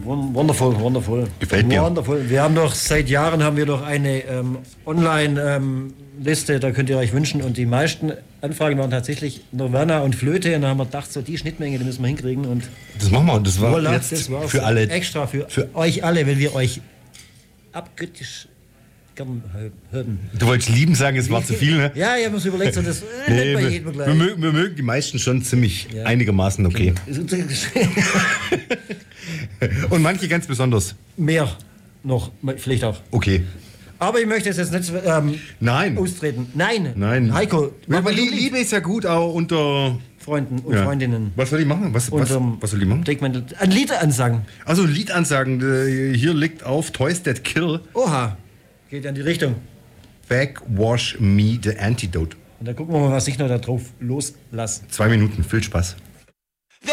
Wonderful. Gefällt mir. Wonderful. Wir haben doch seit Jahren eine Online-Liste, da könnt ihr euch wünschen. Und die meisten Anfragen waren tatsächlich Nirvana und Flöte. Und da haben wir gedacht, so die Schnittmenge, die müssen wir hinkriegen. Und das machen wir. Das war voilà, jetzt das war für alle. Extra für euch alle, wenn wir euch abkritisch gern hören. Du wolltest lieben sagen, es war zu viel, ne? Ja, ich habe mir so überlegt, so das Nee, bei jedem gleich. wir mögen die meisten schon ziemlich einigermaßen okay. Und manche ganz besonders. Mehr noch, vielleicht auch. Okay. Aber ich möchte jetzt nicht Nein. austreten. Nein. Heiko, mach mal Liebe ist ja gut, auch unter Freunden und Freundinnen. Was soll ich machen? Was soll ich machen? Ein Lied ansagen. Also ein Lied ansagen. Hier liegt auf Toys That Kill. Oha. Geht ja in die Richtung. Backwash Me the Antidote. Und da gucken wir mal, was ich noch da drauf loslasse. 2 Minuten, viel Spaß.